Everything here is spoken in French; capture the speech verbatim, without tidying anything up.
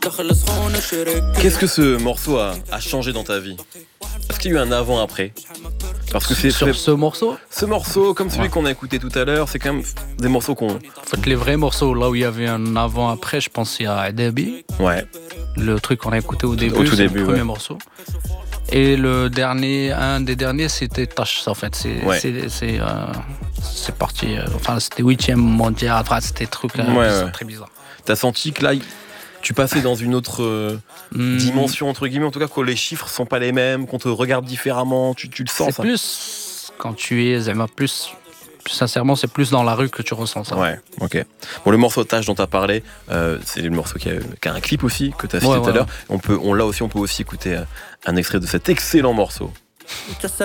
Qu'est-ce que ce morceau a, a changé dans ta vie? Est-ce qu'il y a eu un avant-après? Parce que c'est sur c'est- ce morceau, ce morceau, comme celui Ouais. qu'on a écouté tout à l'heure, c'est quand même des morceaux qu'on... en fait, les vrais morceaux, là où il y avait un avant-après, je pense il y a Adabi, Ouais, le truc qu'on a écouté au début, Au tout c'est début, le premier ouais. morceau. Et le dernier, un des derniers, c'était Tash, en fait. C'est, Ouais. c'est, c'est, euh, c'est parti, euh, enfin, c'était huitième mondial, enfin, c'était truc euh, Ouais, bizarre, ouais. très bizarre. t'as senti que là, il- tu passais dans une autre euh, Hmm, dimension, entre guillemets, en tout cas, que les chiffres sont pas les mêmes, qu'on te regarde différemment, tu, tu le sens, C'est ça? plus, quand tu es, Zema, plus, plus sincèrement, c'est plus dans la rue que tu ressens ça. Ouais, ok. Bon, le morceau Tâche dont tu as parlé, euh, c'est le morceau qui a, qui a un clip aussi, que tu as cité Ouais, tout à ouais, l'heure. On peut, on l'a aussi, on peut aussi écouter euh, un extrait de cet excellent morceau.